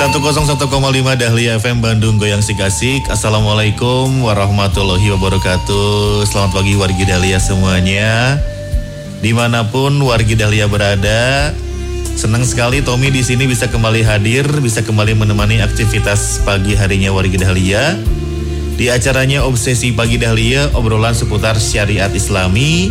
101,5 Dahlia FM Bandung Goyang Sikasik. Assalamualaikum warahmatullahi wabarakatuh. Selamat pagi wargi Dahlia semuanya. Dimanapun wargi Dahlia berada, senang sekali Tommy di sini bisa kembali hadir, bisa kembali menemani aktivitas pagi harinya wargi Dahlia. Di acaranya Obsesi Pagi Dahlia, obrolan seputar syariat Islami.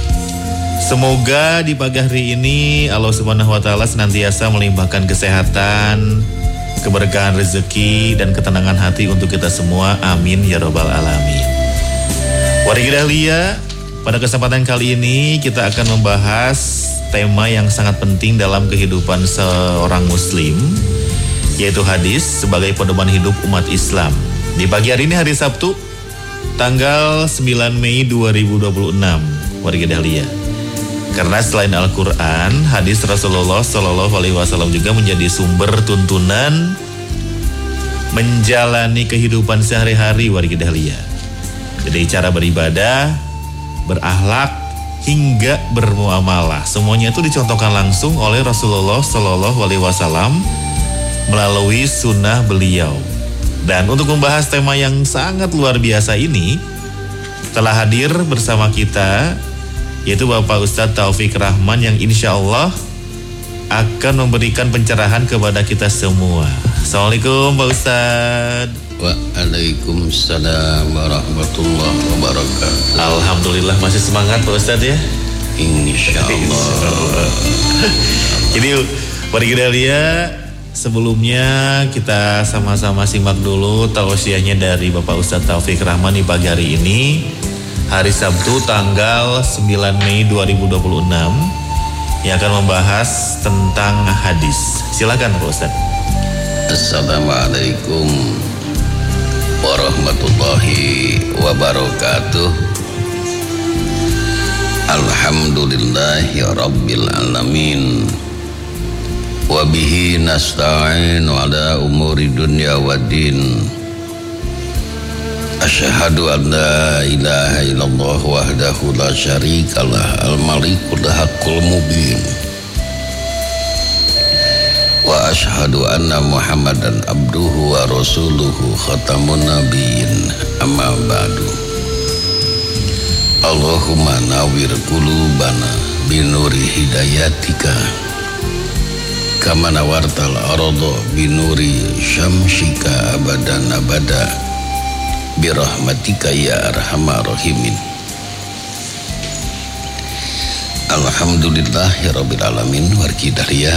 Semoga di pagi hari ini Allah Subhanahu wa taala senantiasa melimpahkan kesehatan, keberkahan rezeki dan ketenangan hati untuk kita semua. Amin ya rabbal alamin. Wargi Dahlia, pada kesempatan kali ini kita akan membahas tema yang sangat penting dalam kehidupan seorang muslim, yaitu hadis sebagai pedoman hidup umat Islam. Di pagi hari ini, hari Sabtu, tanggal 9 Mei 2026, warga Dahlia. Karena selain Al-Quran, hadis Rasulullah SAW juga menjadi sumber tuntunan menjalani kehidupan sehari-hari warga Dahlia. Jadi cara beribadah, berakhlak, hingga bermuamalah, semuanya itu dicontohkan langsung oleh Rasulullah SAW melalui sunnah beliau. Dan untuk membahas tema yang sangat luar biasa ini, telah hadir bersama kita yaitu Bapak Ustadz Taufik Rahman yang insya Allah akan memberikan pencerahan kepada kita semua. Assalamualaikum Pak Ustadz. Waalaikumsalam warahmatullahi wabarakatuh. Alhamdulillah masih semangat Pak Ustadz ya? Insya Allah. Jadi warga Dahlia, sebelumnya kita sama-sama simak dulu tausiahnya dari Bapak Ustadz Taufik Rahman di pagi hari ini, hari Sabtu tanggal 9 Mei 2026, yang akan membahas tentang hadis. Silakan Pak Ustadz. Assalamualaikum warahmatullahi wabarakatuh. Alhamdulillahi rabbil alamin. Wabihi nasta'in ala umuri dunya waddin. Asyhadu an la ilaha illallah wahdahu la syarikalah al-malikul haqqul mubin. Wa asyhadu anna Muhammadan abduhu wa rasuluhu khatamun nabiyyin, amma ba'du. Allahumma nawwir qulubana binuri hidayatika kama nawartal arda binuri syamsika abadan abada birahmatika ya arhamar rahimin. Alhamdulillahirabbil alamin. Wargi Dahlia,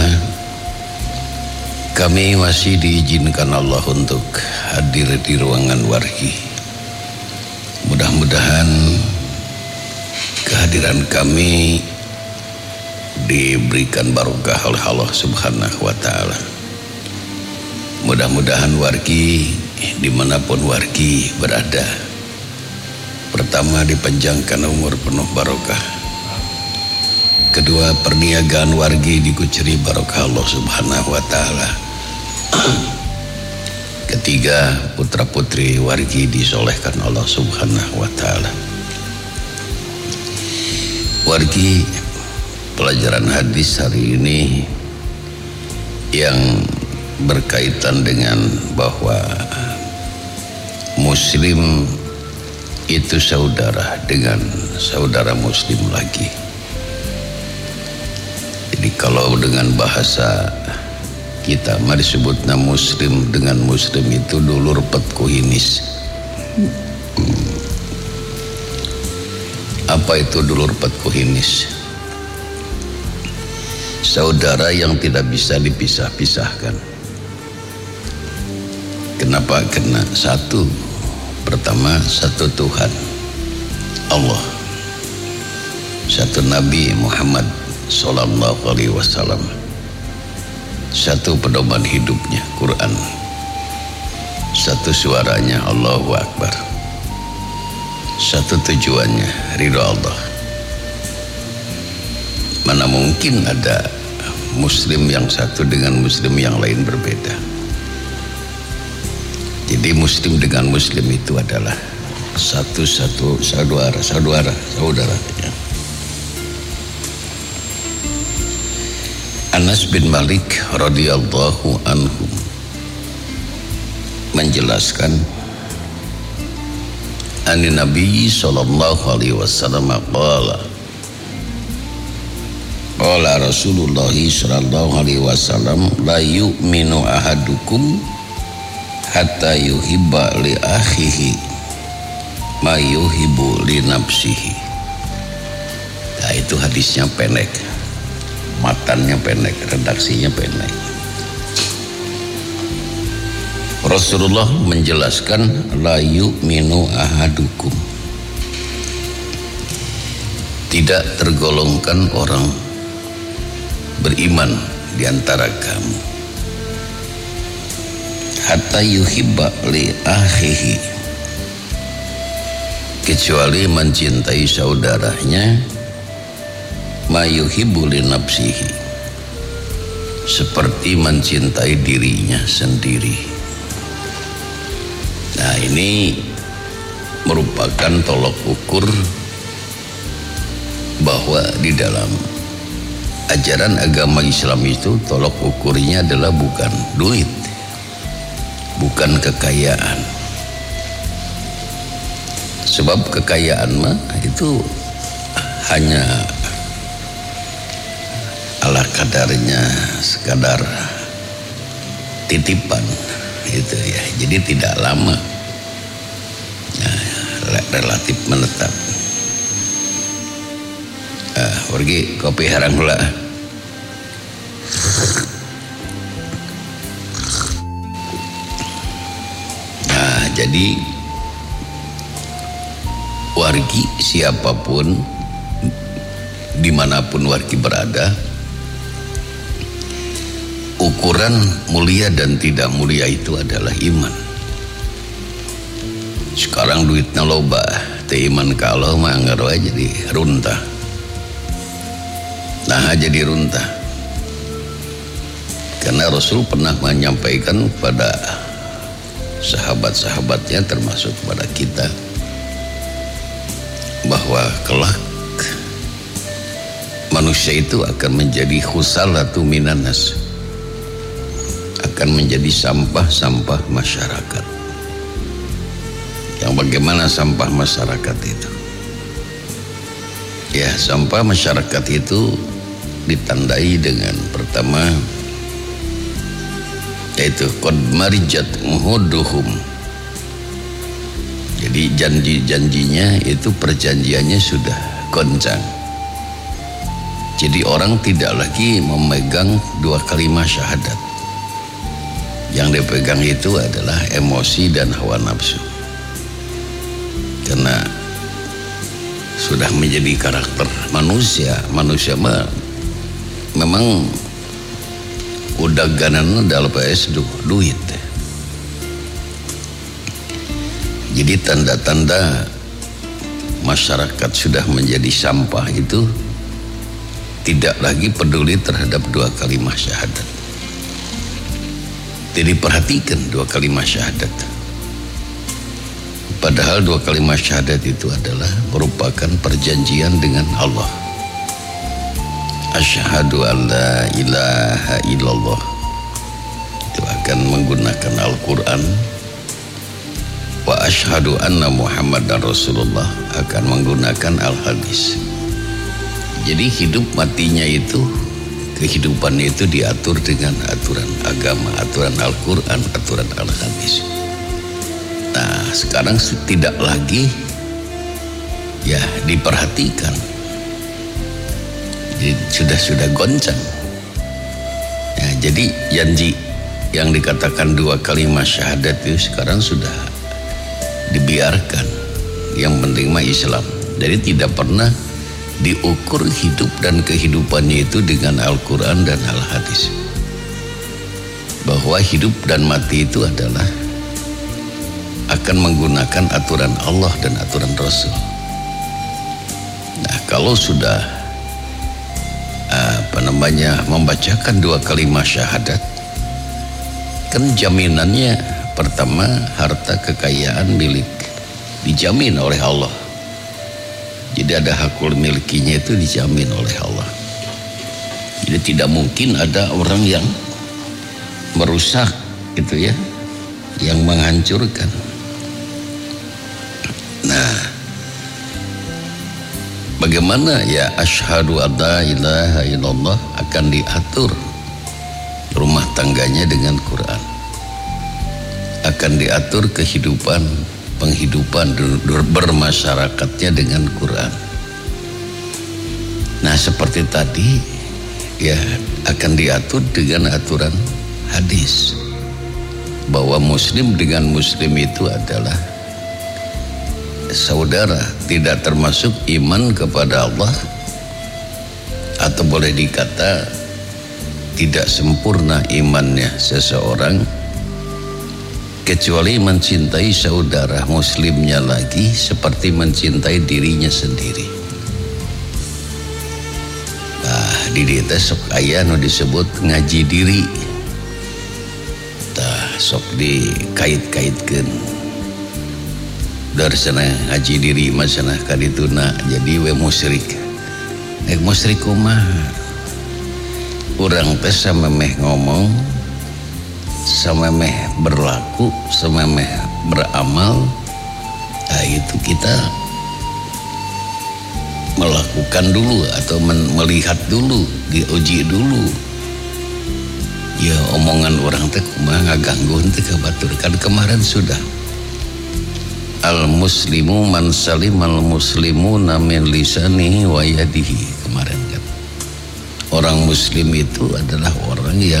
kami masih diizinkan Allah untuk hadir di ruangan wargi. Mudah-mudahan kehadiran kami diberikan barokah oleh Allah Subhanahu wa ta'ala. Mudah-mudahan wargi dimanapun wargi berada, pertama dipanjangkan umur penuh barokah, kedua perniagaan wargi dikucuri barokah Allah Subhanahu wa ta'ala, ketiga putra putri wargi disolehkan Allah Subhanahu wa ta'ala. Wargi, pelajaran hadis hari ini yang berkaitan dengan bahwa muslim itu saudara dengan saudara muslim lagi. Jadi kalau dengan bahasa kita mari disebutnya muslim dengan muslim itu dulur petkuhinis. Apa itu dulur petkuhinis? Saudara yang tidak bisa dipisah-pisahkan. Kenapa? Karena satu, pertama satu Tuhan Allah, satu Nabi Muhammad sallallahu alaihi wasallam, satu pedoman hidupnya Quran, satu suaranya Allahu Akbar, satu tujuannya ridha Allah. Mana mungkin ada muslim yang satu dengan muslim yang lain berbeda. Jadi muslim dengan muslim itu adalah satu-satu saudara ya. Anas bin Malik radhiyallahu anhu menjelaskan ani Nabi sallallahu alaihi wasallam qala Rasulullah sallallahu alaihi wasallam la yu'minu ahadukum hatta yuhibba li akhihi ma yuhibbu li nafsihi. Nah, itu hadisnya pendek, matannya pendek, redaksinya pendek. Rasulullah menjelaskan la yu'minu ahadukum, tidak tergolongkan orang beriman di antara kamu hatta yuhibba li akhihi, kecuali mencintai saudaranya ma yuhibbu li nafsihi, seperti mencintai dirinya sendiri. Nah, ini merupakan tolok ukur bahwa di dalam ajaran agama Islam itu tolok ukurnya adalah bukan duit, bukan kekayaan. Sebab kekayaan mah itu hanya ala kadarnya, sekadar titipan itu ya, jadi tidak lama, nah, relatif menetap. Pergi kopi harang hula. Nah, jadi wargi siapapun dimanapun wargi berada, ukuran mulia dan tidak mulia itu adalah iman. Sekarang duitnya loba, teh iman ka Allah mah anggar wae jadi runtah. Nah, jadi runtah. Karena Rasul pernah menyampaikan kepada sahabat-sahabatnya termasuk kepada kita bahwa kelak manusia itu akan menjadi khusalatu minan nas, akan menjadi sampah-sampah masyarakat. Yang bagaimana sampah masyarakat itu? Ya, sampah masyarakat itu ditandai dengan pertama yaitu qad marijat muhuduhum. Jadi janji-janjinya itu, perjanjiannya sudah goncang. Jadi orang tidak lagi memegang dua kalimat syahadat. Yang dipegang itu adalah emosi dan hawa nafsu. Karena sudah menjadi karakter manusia. Manusia memang udah ganan dalam PS duit. Jadi tanda-tanda masyarakat sudah menjadi sampah itu tidak lagi peduli terhadap dua kalimat syahadat. Jadi perhatikan dua kalimat syahadat. Padahal dua kalimat syahadat itu adalah merupakan perjanjian dengan Allah. Asyhadu an la ilaha illallah, itu akan menggunakan Al-Quran. Wa asyhadu anna Muhammadan Rasulullah, akan menggunakan Al-Hadis. Jadi hidup matinya itu, kehidupannya itu diatur dengan aturan agama, aturan Al-Quran, aturan Al-Hadis. Nah, sekarang tidak lagi ya diperhatikan. Sudah goncang ya, jadi janji yang dikatakan dua kalimat syahadat itu sekarang sudah dibiarkan. Yang penting mah Islam. Jadi tidak pernah diukur hidup dan kehidupannya itu dengan Al-Quran dan Al-Hadis, bahwa hidup dan mati itu adalah akan menggunakan aturan Allah dan aturan Rasul. Nah, kalau sudah membacakan dua kalimat syahadat, kan jaminannya pertama harta kekayaan milik dijamin oleh Allah. Jadi ada hakul milikinya itu dijamin oleh Allah. Jadi tidak mungkin ada orang yang merusak gitu ya yang menghancurkan. Nah, bagaimana ya asyhadu alla ilaha illallah akan diatur rumah tangganya dengan Quran, akan diatur penghidupan bermasyarakatnya dengan Quran. Nah, seperti tadi ya akan diatur dengan aturan hadis bahwa muslim dengan muslim itu adalah saudara, tidak termasuk iman kepada Allah, atau boleh dikata tidak sempurna imannya seseorang kecuali mencintai saudara muslimnya lagi seperti mencintai dirinya sendiri. Nah, di dieta sok aya nu disebut ngaji diri. Tah sok dikait-kaitkeun. Dari sana ngaji diri mah cenah kadituna jadi we musyrik. Musyrik kumaha? Urang teh samemeh ngomong, samemeh berlaku, samemeh beramal. Nah, itu kita melakukan dulu atau melihat dulu, diuji dulu. Ya omongan orang teh kumaha ngaganggu teh kabaturkan kemarin sudah. Al muslimu man salimal muslimuna min lisanihi wa yadihi, kemarin kan. Orang muslim itu adalah orang yang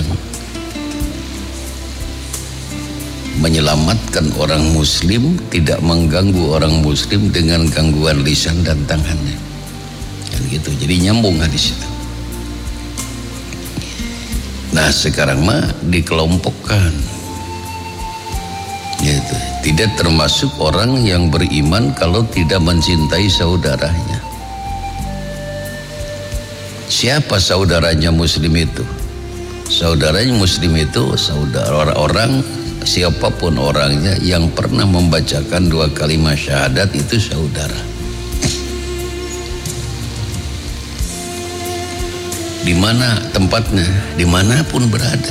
menyelamatkan orang muslim, tidak mengganggu orang muslim dengan gangguan lisan dan tangannya. Kan gitu. Jadi nyambung hadis itu. Nah, sekarang mah dikelompokkan. Gitu. Tidak termasuk orang yang beriman kalau tidak mencintai saudaranya. Siapa saudaranya muslim itu? Saudaranya muslim itu saudara orang, siapapun orangnya yang pernah membacakan 2 kalimat syahadat itu saudara. Di mana tempatnya, dimanapun berada.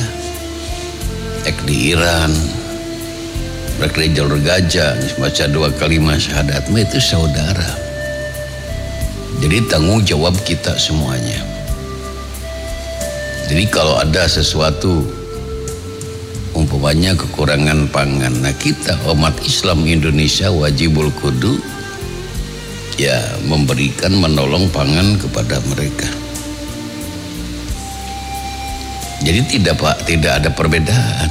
Di Iran, di Jalur Gajah, baca 2 kalimat syahadat, itu saudara. Jadi tanggung jawab kita semuanya. Jadi kalau ada sesuatu, umpamanya kekurangan pangan, nah kita umat Islam Indonesia wajibul kudu ya memberikan, menolong pangan kepada mereka. Jadi tidak ada perbedaan.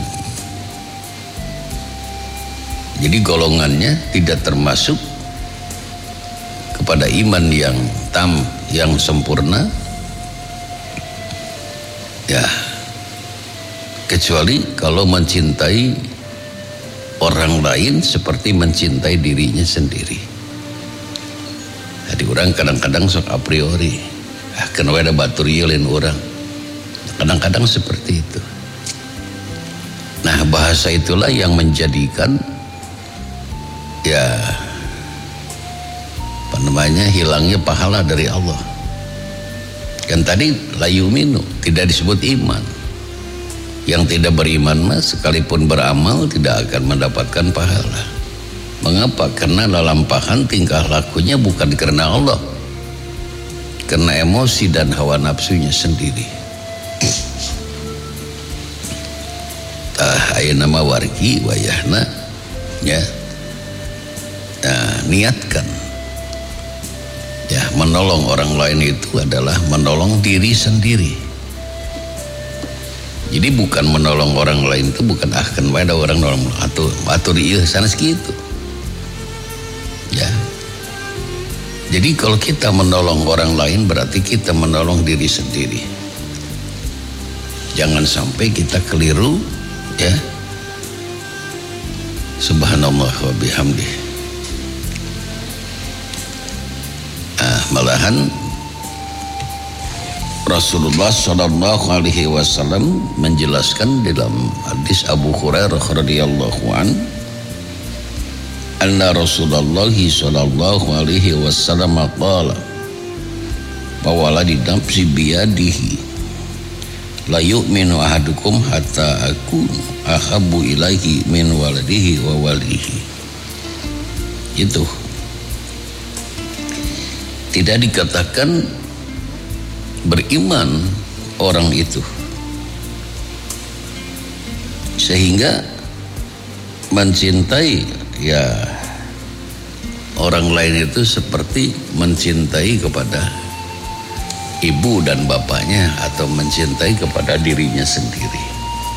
Jadi golongannya tidak termasuk kepada iman yang yang sempurna, ya kecuali kalau mencintai orang lain seperti mencintai dirinya sendiri. Jadi orang kadang-kadang sok a priori, kenapa ada batur yelin orang, kadang-kadang seperti itu. Nah, bahasa itulah yang menjadikan ya hilangnya pahala dari Allah. Kan tadi la yu'minu tidak disebut iman. Yang tidak beriman mas sekalipun beramal tidak akan mendapatkan pahala. Mengapa? Karena lalampahan tingkah lakunya bukan karena Allah, karena emosi dan hawa nafsunya sendiri. Ayeuna nama wargi wayahna ya. Nah, niatkan ya, menolong orang lain itu adalah menolong diri sendiri. Jadi bukan menolong orang lain itu bukan kan ada orang nolong atur ieu sanes kitu. Ya. Jadi kalau kita menolong orang lain berarti kita menolong diri sendiri. Jangan sampai kita keliru ya. Subhanallah wa bihamdih. Malahan Rasulullah Shallallahu Alaihi Wasallam menjelaskan dalam hadis Abu Hurairah radhiyallahu an, anna Rasulullah Shallallahu Alaihi Wasallam qala, bahwa di nafsi biyadihi la yu'minu ahadukum hatta aku ahabbu ilaihi min waladihi wa walihi. Itu tidak dikatakan beriman orang itu, sehingga mencintai ya orang lain itu seperti mencintai kepada ibu dan bapaknya atau mencintai kepada dirinya sendiri.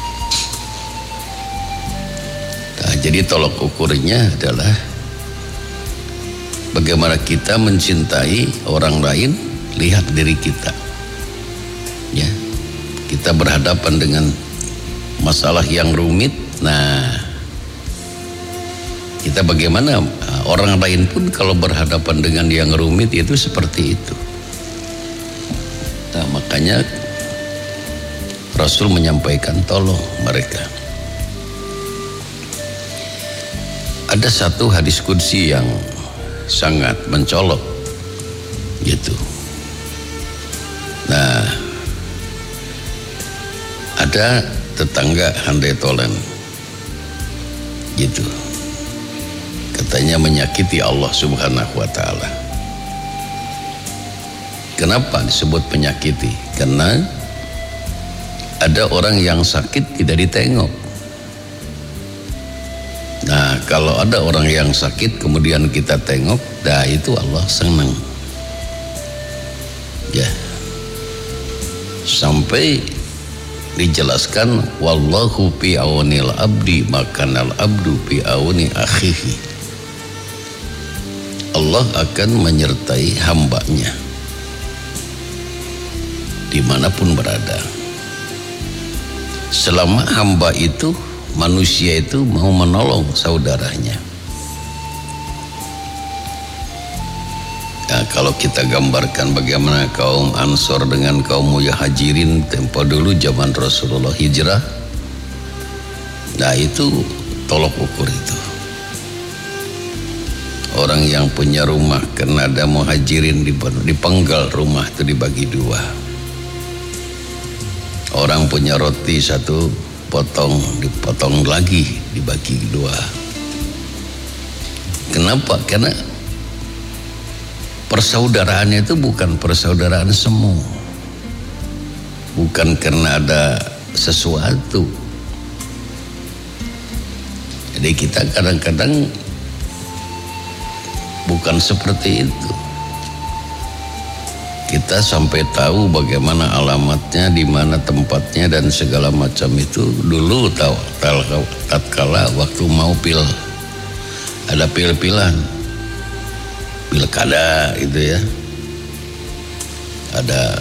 Nah, jadi tolok ukurnya adalah bagaimana kita mencintai orang lain, lihat diri kita. Ya, kita berhadapan dengan masalah yang rumit. Nah, kita bagaimana? Orang lain pun kalau berhadapan dengan yang rumit itu seperti itu. Nah, makanya Rasul menyampaikan tolong mereka. Ada satu hadis qudsi yang sangat mencolok gitu. Nah, ada tetangga handai tolen gitu, katanya menyakiti Allah Subhanahu wa ta'ala. Kenapa disebut menyakiti? Karena ada orang yang sakit tidak ditengok. Nah, kalau ada orang yang sakit kemudian kita tengok, dah itu Allah senang. Ya, sampai dijelaskan wallahu fi aunil abdi makanal abdu fi auni akhihi. Allah akan menyertai hambanya dimanapun berada, selama hamba itu, manusia itu mau menolong saudaranya. Nah, kalau kita gambarkan bagaimana kaum Ansor dengan kaum Muhajirin tempo dulu zaman Rasulullah hijrah, nah itu tolok ukur itu. Orang yang punya rumah karena ada Muhajirin dipenggal rumah itu dibagi dua. Orang punya roti satu potong, dipotong lagi dibagi dua. Kenapa? Karena persaudaraannya itu bukan persaudaraan semu, bukan karena ada sesuatu. Jadi kita kadang-kadang bukan seperti itu. Kita sampai tahu bagaimana alamatnya, di mana tempatnya dan segala macam itu. Dulu tahu tatkala waktu mau ada pilpilan, pilkada itu ya, ada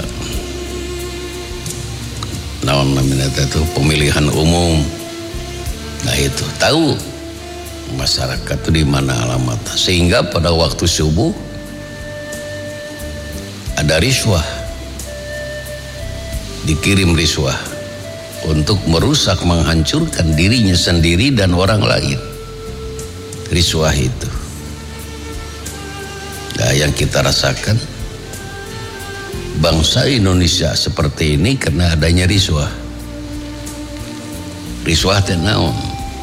namanya itu pemilihan umum. Nah itu tahu masyarakat itu di mana alamatnya, sehingga pada waktu subuh ada riswah, dikirim riswah untuk merusak, menghancurkan dirinya sendiri dan orang lain. Riswah itu, nah yang kita rasakan bangsa Indonesia seperti ini karena adanya riswah. Riswah teh naon?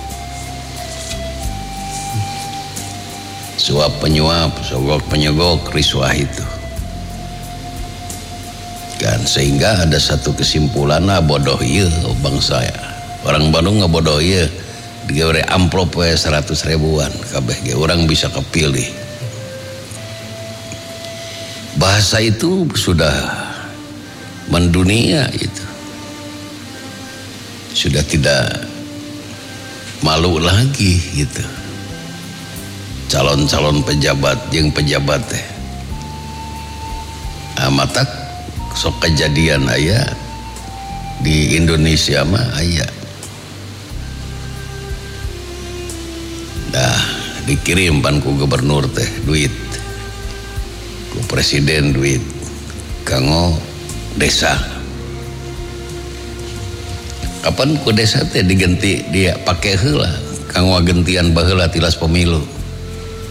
Suap penyuap, sogok penyogok, riswah itu kan, sehingga ada satu kesimpulan, bodoh iya bangsa ya. Orang Bandung bodoh iya, digawe amplop 100 ribuan kabeh ge orang bisa kepilih. Bahasa itu sudah mendunia, itu sudah tidak malu lagi gitu. Calon-calon pejabat yang pejabat teh amatak sok kejadian aya di Indonesia mah aya. Dah dikirim pan ku gubernur teh duit, ku presiden duit, kanggo desa. Kapan ku desa teh diganti dia pakai heula, kanggo gentian baheula tilas pemilu.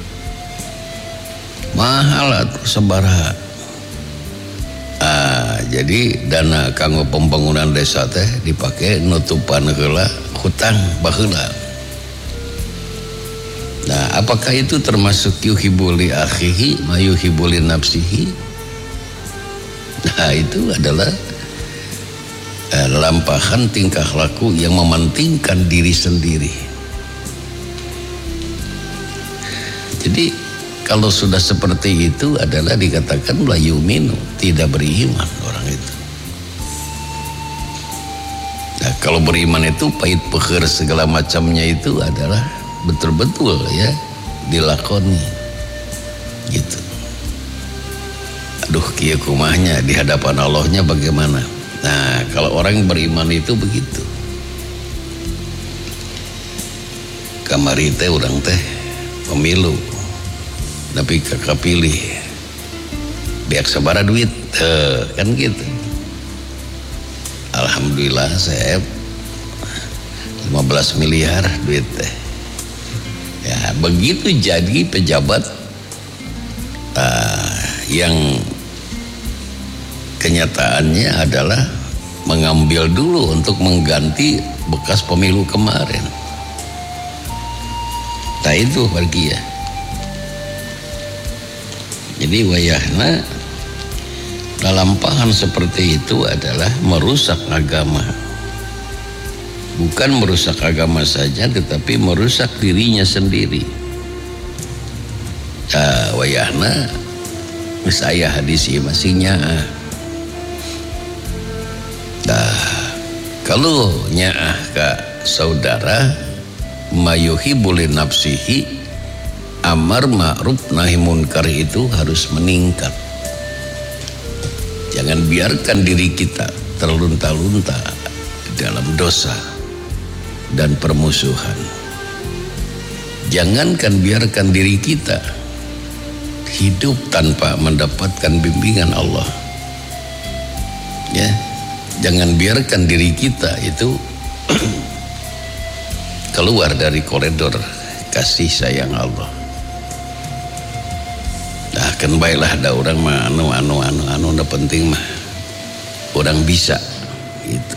Mahal atuh sabaraha. jadi dana kanggo pembangunan desa teh dipakai nutupan heula hutang baheula. Nah, apakah itu termasuk yuhibuli akhihi mayuhibuli nafsihi? Nah, itu adalah lampahan tingkah laku yang mementingkan diri sendiri. Jadi kalau sudah seperti itu adalah dikatakan la yu'minu, tidak beriman orang itu. Nah, kalau beriman itu pahit peheur segala macamnya itu adalah betul-betul ya dilakoni gitu. Aduh kieu kumahnya di hadapan Allahnya bagaimana? Nah, kalau orang beriman itu begitu. Kamari teh urang teh pemilu tapi kakak pilih biak sabara duit kan gitu. Alhamdulillah saya 15 miliar duit teh. Ya, begitu jadi pejabat yang kenyataannya adalah mengambil dulu untuk mengganti bekas pemilu kemarin. Nah itu pergi ya. Jadi wayahna lampahan seperti itu adalah merusak agama. Bukan merusak agama saja, tetapi merusak dirinya sendiri. Wayahna saya hadis masih nyaah. Kalau nyaah ke saudara mayuhibuli nafsihi, amar ma'ruf nahi munkar itu harus meningkat. Jangan biarkan diri kita terlunta-lunta dalam dosa dan permusuhan. Jangankan biarkan diri kita hidup tanpa mendapatkan bimbingan Allah. Ya, jangan biarkan diri kita itu keluar dari koridor kasih sayang Allah. Nah, kan baiklah ada orang mah anu udah penting mah orang bisa itu.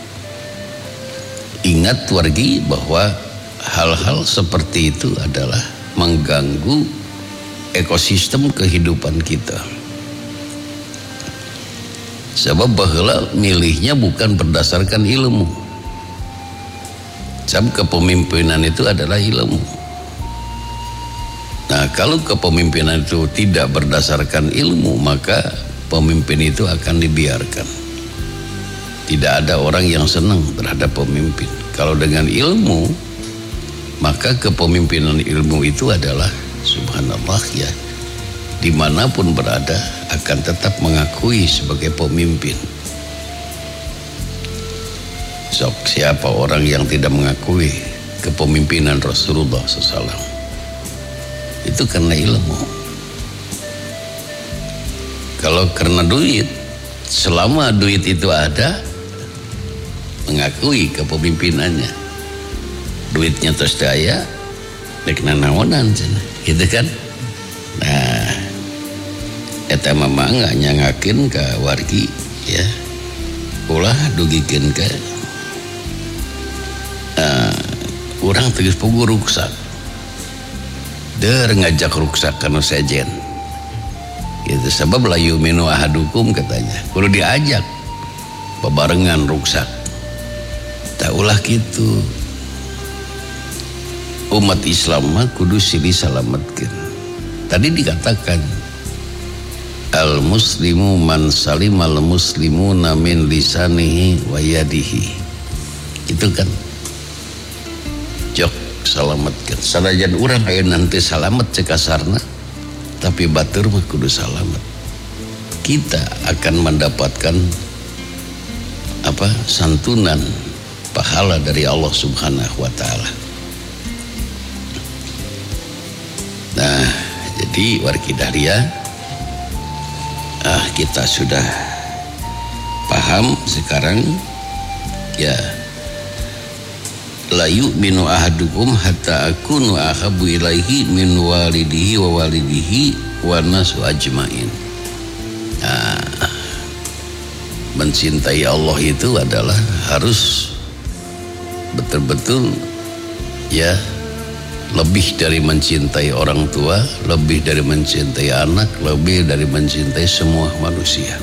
Ingat wargi bahwa hal-hal seperti itu adalah mengganggu ekosistem kehidupan kita. Sebab baheula milihnya bukan berdasarkan ilmu. Sebab kepemimpinan itu adalah ilmu. Nah, kalau kepemimpinan itu tidak berdasarkan ilmu, maka pemimpin itu akan dibiarkan. Tidak ada orang yang senang terhadap pemimpin. Kalau dengan ilmu, maka kepemimpinan ilmu itu adalah subhanallah ya, dimanapun berada akan tetap mengakui sebagai pemimpin. Sok siapa orang yang tidak mengakui kepemimpinan Rasulullah SAW? Itu karena ilmu. Kalau karena duit, selama duit itu ada, mengakui kepemimpinannya. Duitnya terus daya, nek nanaonan gitu kan. Nah, eta mama nggak nyangakin ke wargi ya, ulah dugikeun ke orang tegas pugu ruksak der ngajak ruksak kanu sejen gitu. Sebab la yu'minu ahadukum katanya kudu diajak bebarengan ruksak. Tak ulah gitu. Umat Islam mah kudu silih salametkeun. Tadi dikatakan al muslimu man salimal muslimuna min lisanihi wa yadihi. Itu kan jok salametkeun. Sanajan urang aya nanti salamet cek kasarna, tapi batur mah kudu salamet. Kita akan mendapatkan apa? Santunan pahala dari Allah Subhanahu wa taala. Nah, jadi wargi Dahlia, kita sudah paham sekarang ya. La yu'minu ahadukum hatta akunu ahabbu ilaihi min walidihi wa walidihi wa nasu ajmain. Nah, mencintai Allah itu adalah harus betul-betul ya, lebih dari mencintai orang tua, lebih dari mencintai anak, lebih dari mencintai semua manusia.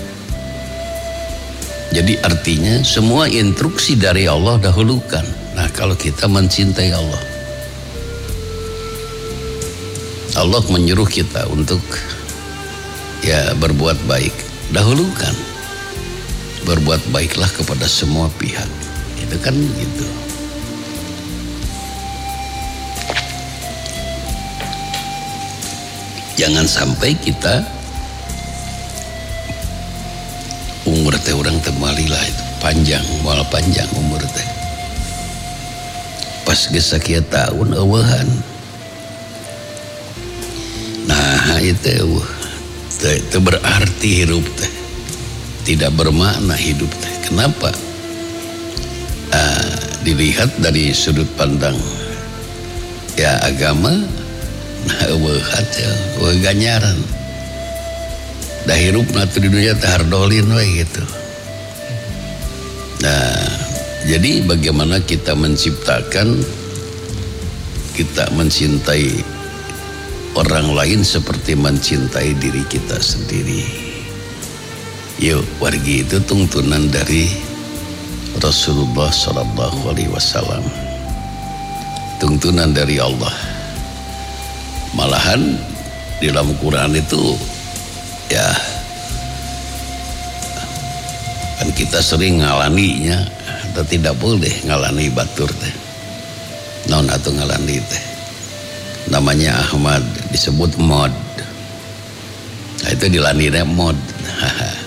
Jadi artinya semua instruksi dari Allah dahulukan. Nah, kalau kita mencintai Allah, Allah menyuruh kita untuk ya berbuat baik, dahulukan. Berbuat baiklah kepada semua pihak. Itu kan gitu. Jangan sampai kita umur teh orang temalilah itu panjang, malah panjang umur teh. Pas geus sakieu tahun eueuhan. Nah, itu berarti hidup teh. Tidak bermakna hidup teh. Kenapa? Dilihat dari sudut pandang ya agama, nah eueuhan teh ganjaran. Dah hirup natu di dunia teh hardolin we gitu. Nah, jadi bagaimana kita menciptakan, kita mencintai orang lain seperti mencintai diri kita sendiri. Yuk, wargi itu tuntunan dari Rasulullah SAW, tuntunan dari Allah. Malahan di dalam Quran itu ya kan kita sering ngalaninya, atau tidak boleh ngalani batur teh. Naon atuh ngalani teh? Namanya Ahmad, disebut mod. Nah, itu dilanina mod.